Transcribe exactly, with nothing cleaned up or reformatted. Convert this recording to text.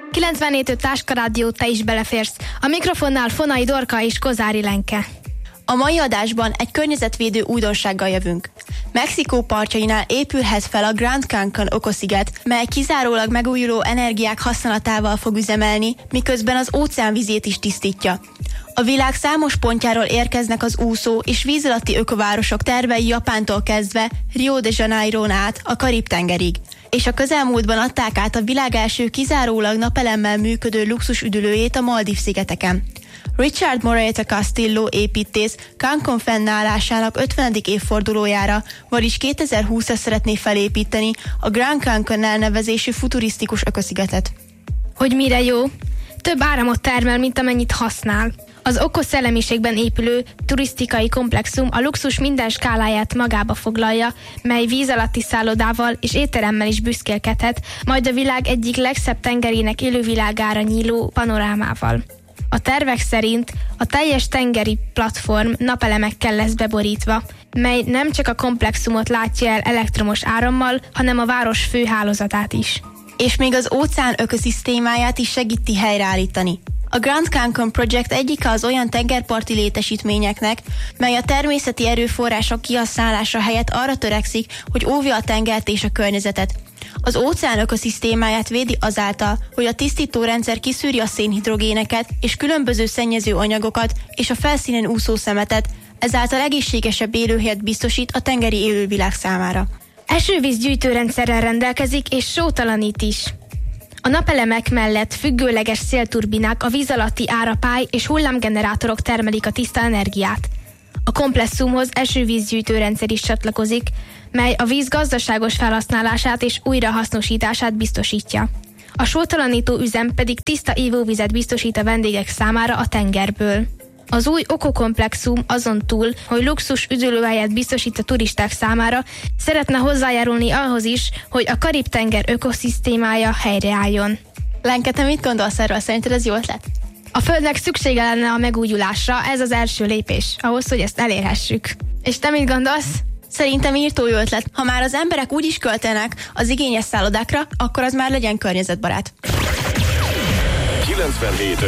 kilencvenhét öt Táska Rádió, te is beleférsz. A mikrofonnál Fonai Dorka és Kozári Lenke. A mai adásban egy környezetvédő újdonsággal jövünk. Mexikó partjainál épülhet fel a Grand Cancún ökosziget, mely kizárólag megújuló energiák használatával fog üzemelni, miközben az óceánvizét is tisztítja. A világ számos pontjáról érkeznek az úszó és víz alatti ökovárosok tervei Japántól kezdve Rio de Janeiron át a Karib-tengerig, és a közelmúltban adták át a világ első kizárólag napelemmel működő luxusüdülőjét a Maldív-szigeteken. Richard Moreta Castillo építész Cancún fennállásának ötvenedik évfordulójára, vagyis kétezer-húszra szeretné felépíteni a Grand Cancún elnevezésű futurisztikus ökoszigetet. Hogy mire jó? Több áramot termel, mint amennyit használ. Az okos szellemiségben épülő turisztikai komplexum a luxus minden skáláját magába foglalja, mely víz alatti szállodával és étteremmel is büszkélkedhet, majd a világ egyik legszebb tengerének élővilágára nyíló panorámával. A tervek szerint a teljes tengeri platform napelemekkel lesz beborítva, mely nem csak a komplexumot látja el elektromos árammal, hanem a város főhálózatát is. És még az óceán ökoszisztémáját is segíti helyreállítani. A Grand Cancún Project egyike az olyan tengerparti létesítményeknek, mely a természeti erőforrások kihasználása helyett arra törekszik, hogy óvja a tengert és a környezetet. Az óceán ökoszisztémáját védi azáltal, hogy a tisztítórendszer kiszűri a szénhidrogéneket és különböző szennyező anyagokat és a felszínen úszó szemetet, ezáltal egészségesebb élőhelyet biztosít a tengeri élővilág számára. Esővíz gyűjtőrendszerrel rendelkezik és sótalanít is. A napelemek mellett függőleges szélturbinák, a víz alatti árapály és hullámgenerátorok termelik a tiszta energiát. A komplexumhoz esővízgyűjtőrendszer is csatlakozik, mely a víz gazdaságos felhasználását és újrahasznosítását biztosítja. A sótalanító üzem pedig tiszta ivóvizet biztosít a vendégek számára a tengerből. Az új ökokomplexum azon túl, hogy luxus üdülőhelyet biztosít a turisták számára, szeretne hozzájárulni ahhoz is, hogy a Karib-tenger ökoszisztémája helyreálljon. Lenke, te mit gondolsz erről? Szerinted ez jó ötlet? A Földnek szüksége lenne a megújulásra, ez az első lépés, ahhoz, hogy ezt elérhessük. És te mit gondolsz? Szerintem írtó jó ötlet. Ha már az emberek úgy is költenek az igényes szállodákra, akkor az már legyen környezetbarát. kilencvenhét